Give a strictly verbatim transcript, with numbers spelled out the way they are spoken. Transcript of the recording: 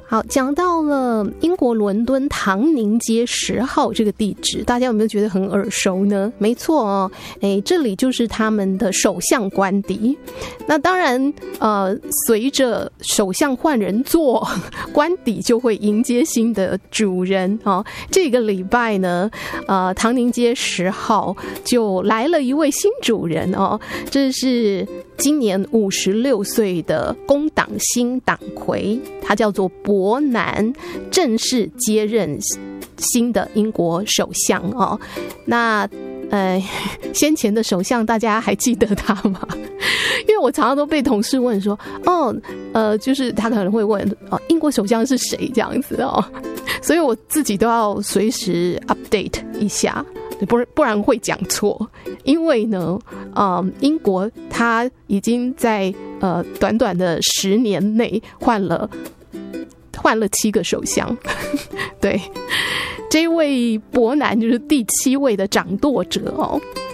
好，讲到了英国伦敦唐宁街十号这个地址，大家有没有觉得很耳熟呢？没错哦，诶，这里就是他们的首相官邸。那当然，呃，随着首相换人做，官邸就会迎接新的主人哦。这个礼拜呢，呃，唐宁街十号就来了一位新主人哦，这是今年五十六岁的工党新党魁，他叫做伯南，正式接任新的英国首相哦。那呃，先前的首相大家还记得他吗？因为我常常都被同事问说，哦，呃，就是他可能会问，哦，英国首相是谁这样子哦，所以我自己都要随时 update 一下。不不然会讲错，因为呢，呃，英国它已经在呃短短的十年内换了换了七个首相，对，这位伯南就是第七位的掌舵者哦。